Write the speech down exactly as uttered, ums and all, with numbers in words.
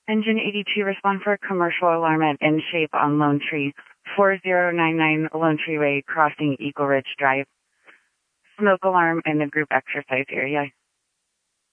Engine eighty-two, respond for a commercial alarm at N shape on Lone Tree, four zero nine nine Lone Tree Way, crossing Eagle Ridge Drive. Smoke alarm in the group exercise area.